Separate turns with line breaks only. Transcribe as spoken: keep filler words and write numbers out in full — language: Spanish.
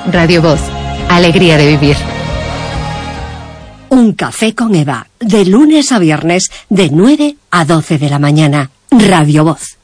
Radio Voz. Alegría de vivir.
Un café con Eva. De lunes a viernes, de nueve a doce de la mañana. Radio Voz.